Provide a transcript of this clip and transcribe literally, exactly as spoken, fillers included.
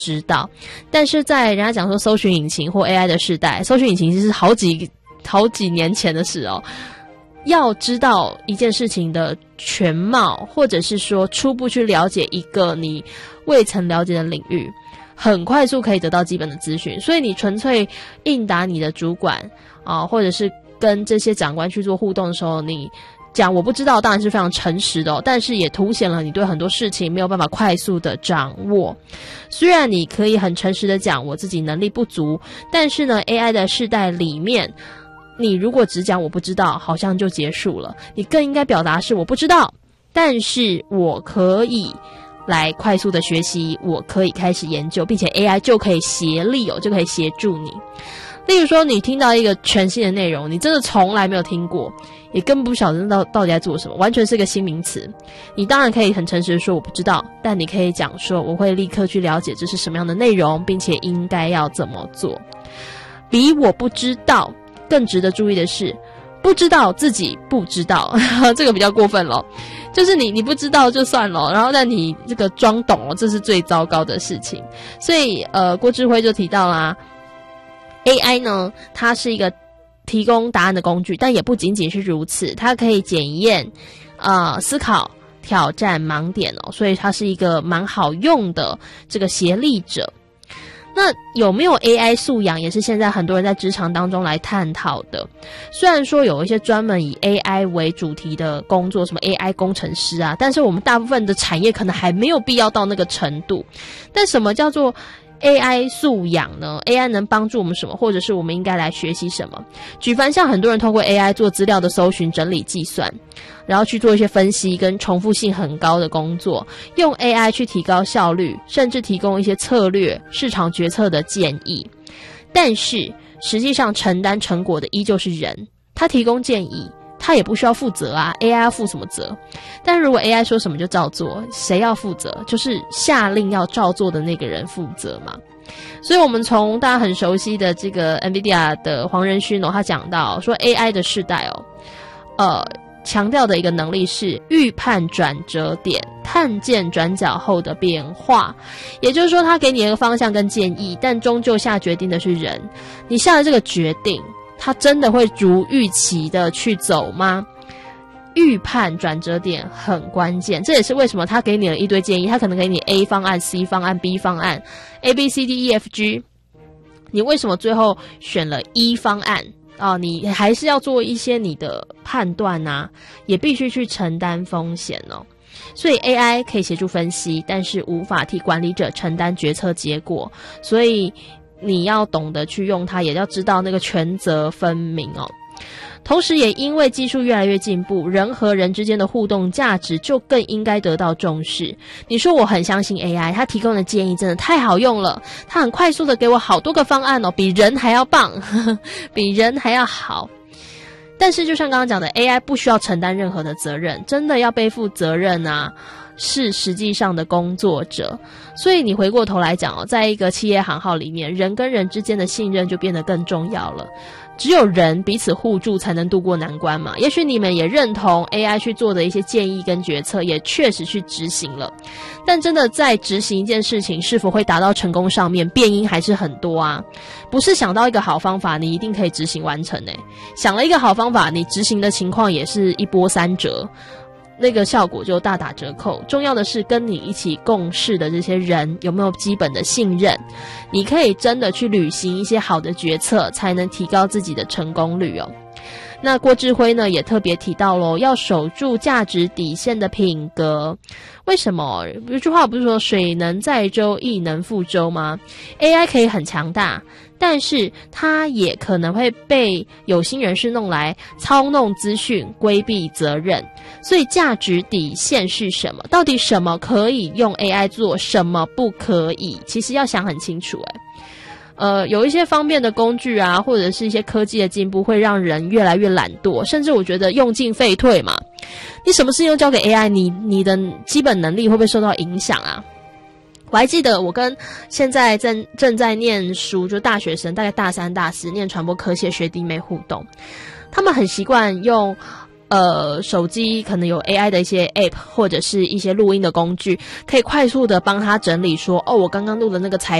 知道。但是在人家讲说搜寻引擎或 A I 的时代，搜寻引擎其实是好几好几年前的事哦。要知道一件事情的全貌，或者是说初步去了解一个你未曾了解的领域，很快速可以得到基本的资讯。所以你纯粹应答你的主管啊、呃，或者是跟这些长官去做互动的时候，你讲我不知道当然是非常诚实的哦，但是也凸显了你对很多事情没有办法快速的掌握。虽然你可以很诚实的讲我自己能力不足，但是呢 A I 的世代里面，你如果只讲我不知道，好像就结束了。你更应该表达是我不知道，但是我可以来快速的学习，我可以开始研究，并且 A I 就可以协力哦，就可以协助你。例如说你听到一个全新的内容，你真的从来没有听过，也根本不晓得到到底在做什么，完全是个新名词。你当然可以很诚实的说我不知道，但你可以讲说我会立刻去了解这是什么样的内容，并且应该要怎么做。比我不知道更值得注意的是，不知道自己不知道，这个比较过分咯。就是你你不知道就算了，然后但你这个装懂哦，这是最糟糕的事情。所以呃，郭志辉就提到啦 ，A I 呢，它是一个提供答案的工具，但也不仅仅是如此，它可以检验呃思考、挑战盲点哦，所以它是一个蛮好用的这个协力者。那有没有 A I 素养，也是现在很多人在职场当中来探讨的。虽然说有一些专门以 A I 为主题的工作，什么 A I 工程师啊，但是我们大部分的产业可能还没有必要到那个程度。但什么叫做A I 素养呢？ A I 能帮助我们什么，或者是我们应该来学习什么？举凡像很多人透过 A I 做资料的搜寻、整理、计算，然后去做一些分析跟重复性很高的工作，用 A I 去提高效率，甚至提供一些策略、市场决策的建议。但是实际上承担成果的依旧是人，他提供建议，他也不需要负责啊 ，A I 要负什么责？但如果 A I 说什么就照做，谁要负责？就是下令要照做的那个人负责嘛。所以我们从大家很熟悉的这个 NVIDIA 的黄仁勋哦，他讲到说 A I 的世代哦，呃，强调的一个能力是预判转折点，探见转角后的变化。也就是说，他给你一个方向跟建议，但终究下决定的是人。你下了这个决定，他真的会如预期的去走吗？预判转折点很关键，这也是为什么他给你了一堆建议，他可能给你 A 方案、C 方案、B 方案 A B C D E F G， 你为什么最后选了 E 方案啊？你还是要做一些你的判断啊，也必须去承担风险哦。所以 A I 可以协助分析，但是无法替管理者承担决策结果，所以你要懂得去用它，也要知道那个权责分明哦。同时也因为技术越来越进步，人和人之间的互动价值就更应该得到重视。你说我很相信 A I， 它提供的建议真的太好用了，它很快速的给我好多个方案哦，比人还要棒，呵呵，比人还要好。但是就像刚刚讲的 A I 不需要承担任何的责任，真的要背负责任啊，是实际上的工作者。所以你回过头来讲哦，在一个企业行号里面，人跟人之间的信任就变得更重要了。只有人彼此互助才能度过难关嘛。也许你们也认同 A I 去做的一些建议跟决策，也确实去执行了，但真的在执行一件事情是否会达到成功上面，变因还是很多啊。不是想到一个好方法你一定可以执行完成诶，想了一个好方法，你执行的情况也是一波三折，那个效果就大打折扣。重要的是跟你一起共事的这些人有没有基本的信任，你可以真的去履行一些好的决策，才能提高自己的成功率哦。那郭志辉呢也特别提到咯，要守住价值底线的品格。为什么？有句话不是说水能载舟亦能覆舟吗？ A I 可以很强大，但是它也可能会被有心人士弄来操弄资讯，规避责任。所以价值底线是什么？到底什么可以用 A I 做，什么不可以？其实要想很清楚诶。呃，有一些方便的工具啊，或者是一些科技的进步，会让人越来越懒惰，甚至我觉得用进废退嘛。你什么事情都交给 A I， 你你的基本能力会不会受到影响啊？我还记得我跟现在正正在念书，就大学生，大概大三大四念传播科系的学弟妹互动，他们很习惯用呃手机可能有 A I 的一些 App 或者是一些录音的工具，可以快速的帮他整理说，哦，我刚刚录的那个采